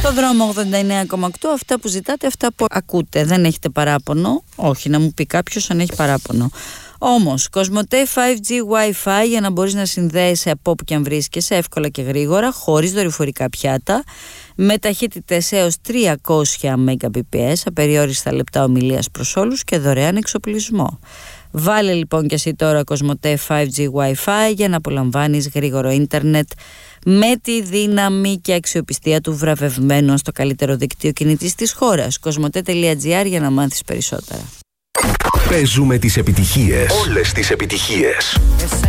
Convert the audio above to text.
Στο δρόμο 89,8, αυτά που ζητάτε, αυτά που ακούτε. Δεν έχετε παράπονο? Όχι, να μου πει κάποιος αν έχει παράπονο. Όμως, Κοσμοτέ 5G Wi-Fi για να μπορείς να συνδέεσαι από όπου και αν βρίσκεσαι εύκολα και γρήγορα, χωρίς δορυφορικά πιάτα, με ταχύτητες έως 300 Mbps, απεριόριστα λεπτά ομιλίας προς όλους και δωρεάν εξοπλισμό. Βάλε λοιπόν και εσύ τώρα Κοσμοτέ 5G Wi-Fi για να απολαμβάνεις γρήγορο ίντερνετ με τη δύναμη και αξιοπιστία του βραβευμένου στο καλύτερο δίκτυο κινητής της χώρας. Κοσμοτέ.gr για να μάθεις περισσότερα. Παίζουμε τις επιτυχίες. Όλες τις επιτυχίες.